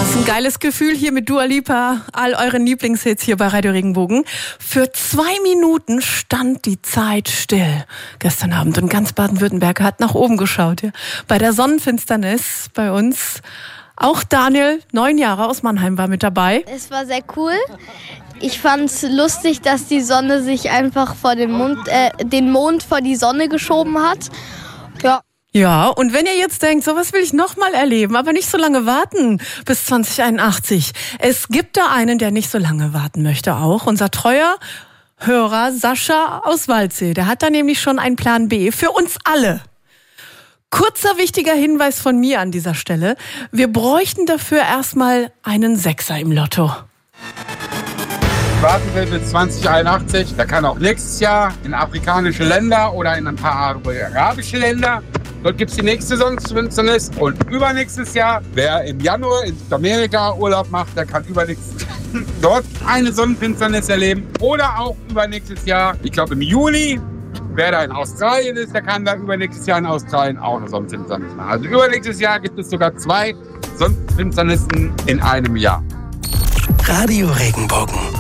Ein geiles Gefühl hier mit Dua Lipa, all euren Lieblingshits hier bei Radio Regenbogen. Für 2 Minuten stand die Zeit still gestern Abend und ganz Baden-Württemberg hat nach oben geschaut. Ja. Bei der Sonnenfinsternis bei uns. Auch Daniel, 9 Jahre aus Mannheim, war mit dabei. Es war sehr cool. Ich fand's lustig, dass die Sonne sich einfach vor den Mond vor die Sonne geschoben hat. Ja. Ja, und wenn ihr jetzt denkt, sowas will ich nochmal erleben, aber nicht so lange warten bis 2081. Es gibt da einen, der nicht so lange warten möchte auch. Unser treuer Hörer Sascha aus Waldsee. Der hat da nämlich schon einen Plan B für uns alle. Kurzer wichtiger Hinweis von mir an dieser Stelle. Wir bräuchten dafür erstmal einen Sechser im Lotto. Warten will bis 2081. Da kann auch nächstes Jahr in afrikanische Länder oder in ein paar arabische Länder. Dort gibt es die nächste Sonnenfinsternis. Und übernächstes Jahr, wer im Januar in Südamerika Urlaub macht, der kann übernächstes dort eine Sonnenfinsternis erleben. Oder auch übernächstes Jahr, ich glaube im Juli, wer da in Australien ist, der kann da übernächstes Jahr in Australien auch eine Sonnenfinsternis machen. Also übernächstes Jahr gibt es sogar 2 Sonnenfinsternissen in einem Jahr. Radio Regenbogen.